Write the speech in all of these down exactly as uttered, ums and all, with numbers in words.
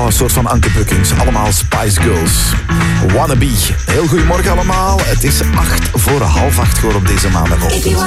een soort van Anke Buckings. Allemaal Spice Girls. Wannabe. Heel goedemorgen allemaal. Het is acht voor half acht geworden op deze maandag.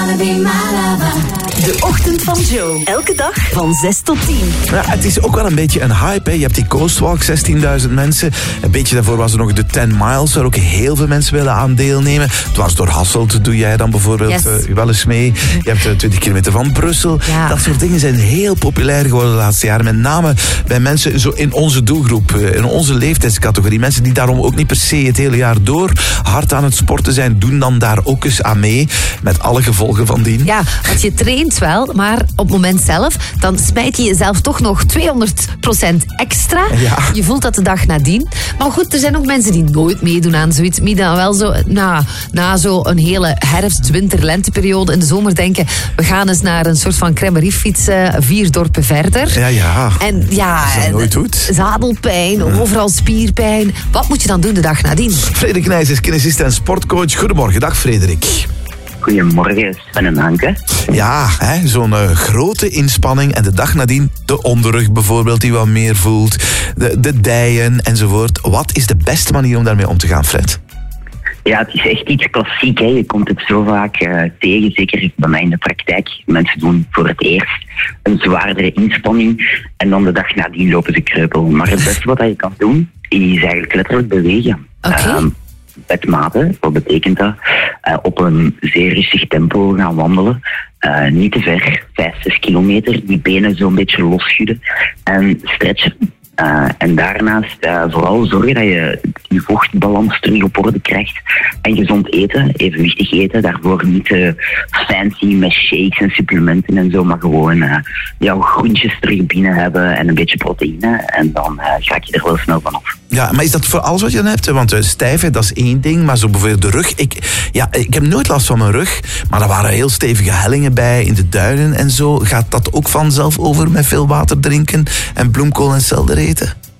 De ochtend van Joe. Elke dag van zes tot tien. Ja, het is ook wel een beetje een hype. Hè. Je hebt die Coastwalk, zestienduizend mensen. Een beetje daarvoor was er nog de ten miles, waar ook heel veel mensen willen aan deelnemen. Dwars door Hasselt doe jij dan bijvoorbeeld yes. uh, wel eens mee. Je hebt uh, twintig kilometer van Brussel. Ja. Dat soort dingen zijn heel populair geworden de laatste jaren. Met name bij mensen zo in onze doelgroep, uh, in onze leeftijdscategorie. Mensen die daarom ook niet per se het hele jaar door hard aan het sporten zijn, doen dan daar ook eens aan mee. Met alle gevolgen van dien. Ja, want je traint wel, maar op het moment zelf, dan smijt je jezelf toch nog tweehonderd procent extra. Ja. Je voelt dat de dag nadien. Maar goed, er zijn ook mensen die nooit meedoen aan zoiets. Die dan wel zo, na, na zo een hele herfst, winter, lenteperiode in de zomer denken, we gaan eens naar een soort van crèmerie fietsen, vier dorpen verder. Ja, ja. En ja, dat nooit doet. Zadelpijn, ja. Overal spierpijn. Wat moet je dan doen de dag nadien? Frederik Nijs is kinesist en sportcoach. Goedemorgen, dag Frederik. Goedemorgen, Sven en Anke. Ja, hè, zo'n uh, grote inspanning en de dag nadien de onderrug bijvoorbeeld die wat meer voelt, de, de dijen enzovoort. Wat is de beste manier om daarmee om te gaan, Fred? Ja, het is echt iets klassiek. Hè. Je komt het zo vaak uh, tegen, zeker bij mij in de praktijk. Mensen doen voor het eerst een zwaardere inspanning en dan de dag nadien lopen ze kreupel. Maar het beste wat je kan doen, is eigenlijk letterlijk bewegen. Okay. Um, met mate, wat betekent dat? Uh, op een zeer rustig tempo gaan wandelen. Uh, niet te ver, vijf, zes kilometer. Die benen zo'n beetje losschudden en stretchen. Uh, en daarnaast uh, vooral zorgen dat je je vochtbalans terug op orde krijgt. En gezond eten, evenwichtig eten. Daarvoor niet uh, fancy met shakes en supplementen en zo. Maar gewoon uh, jouw groentjes terug binnen hebben en een beetje proteïne. En dan uh, ga je er wel snel vanaf. Ja, maar is dat voor alles wat je dan hebt? Want uh, stijfheid, dat is één ding. Maar zo bijvoorbeeld de rug. Ik, ja, ik heb nooit last van mijn rug. Maar er waren heel stevige hellingen bij in de duinen en zo. Gaat dat ook vanzelf over met veel water drinken en bloemkool en selder eten?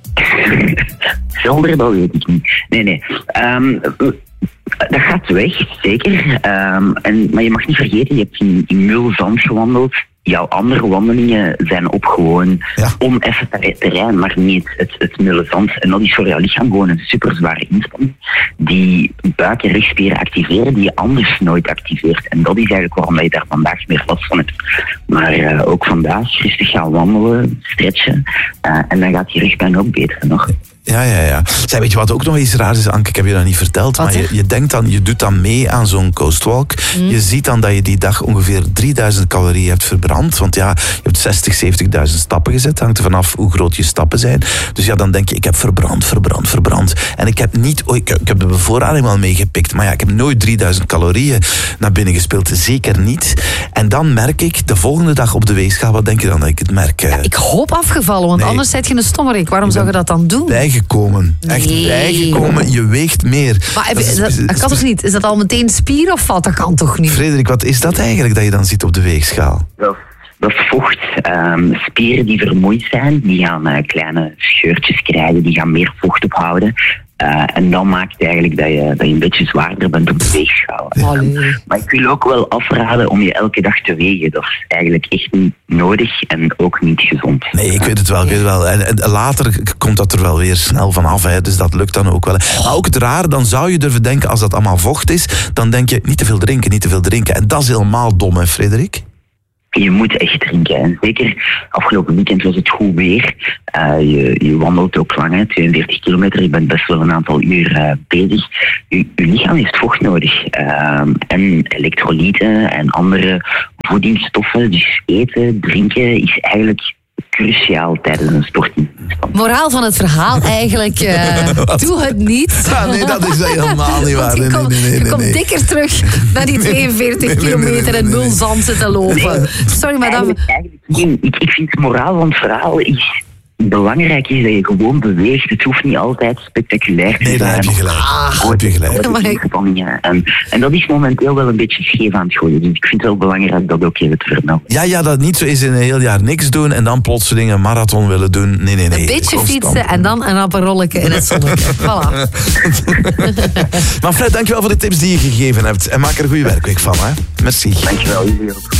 Selder, dat weet ik niet. Nee, nee. Um, dat gaat weg, zeker. Um, en, maar je mag niet vergeten, je hebt in, in mulzand gewandeld. Jouw andere wandelingen zijn op gewoon ja. oneffen terrein, maar niet het, het mulle zand. En dat is voor jouw lichaam gewoon een superzware inspanning die buik- en rugspieren activeren die je anders nooit activeert. En dat is eigenlijk waarom je daar vandaag meer last van hebt. Maar uh, ook vandaag rustig gaan wandelen, stretchen uh, en dan gaat je rugpijn ook beter nog. Ja, ja, ja. Zij, weet je wat ook nog iets raars is, Anke? Ik heb je dat niet verteld, wat, maar je, je denkt dan, je doet dan mee aan zo'n coastwalk. Mm. Je ziet dan dat je die dag ongeveer drieduizend calorieën hebt verbrand. Want ja, je hebt zestig, zeventigduizend stappen gezet. Hangt er vanaf hoe groot je stappen zijn. Dus ja, dan denk je, ik heb verbrand, verbrand, verbrand. En ik heb niet, oh, ik, ik heb de bevoorrading wel meegepikt. Maar ja, ik heb nooit drieduizend calorieën naar binnen gespeeld. Zeker niet. En dan merk ik, de volgende dag op de weegschaal, wat denk je dan dat ik het merk? Ja, ik hoop afgevallen, want nee. anders zit je een stommerik. Waarom zou je dat dan doen? Gekomen. Echt nee. bijgekomen. Je weegt meer. Maar dat, is, dat, dat kan toch niet? Is dat al meteen spier of wat? Dat kan toch niet? Frederik, wat is dat eigenlijk dat je dan ziet op de weegschaal? Dat, dat is vocht. Um, spieren die vermoeid zijn, die gaan uh, kleine scheurtjes krijgen, die gaan meer vocht ophouden. Uh, en dan maakt het eigenlijk dat je, dat je een beetje zwaarder bent op de weegschaal. Um, maar ik wil ook wel afraden om je elke dag te wegen. Dat is eigenlijk echt niet nodig en ook niet gezond. Nee, ik weet het wel. Ik weet het wel. En, en later komt dat er wel weer snel van af. Hè, dus dat lukt dan ook wel. Maar ook het raar, dan zou je durven denken, als dat allemaal vocht is, dan denk je, niet te veel drinken, niet te veel drinken. En dat is helemaal dom, hè, Frederik? Je moet echt drinken. En zeker afgelopen weekend was het goed weer. Uh, je, je wandelt ook lang, hè, tweeënveertig kilometer. Je bent best wel een aantal uur uh, bezig. Je, je lichaam heeft vocht nodig. Uh, en elektrolyten en andere voedingsstoffen. Dus eten, drinken is eigenlijk cruciaal tijdens een sportinspanning. Moraal van het verhaal eigenlijk, uh, doe het niet. Ja, nee, dat is helemaal niet waar. Je nee, komt nee, nee, nee, kom nee. dikker terug naar die tweeënveertig nee, nee, kilometer nee, nee, nee, nee. en mulzand zitten lopen. Nee, Sorry, maar dan... Eigenlijk, eigenlijk, ik, ik vind het moraal van het verhaal is... Belangrijk is dat je gewoon beweegt. Het hoeft niet altijd spectaculair te nee, zijn. Nee, daar heb je gelijk. Ah, heb je gelijk. En, en dat is momenteel wel een beetje scheef aan het gooien. Dus ik vind het wel belangrijk dat ook even te vermelden. Ja, ja, dat niet zo is in een heel jaar niks doen en dan plotseling een marathon willen doen. Nee, nee, nee. Een beetje constant fietsen en dan een apparolletje in het zonnetje. Voilà. Maar Fred, dankjewel voor de tips die je gegeven hebt. En maak er een goede werkweek van, hè. Merci. Dankjewel, jullie ook.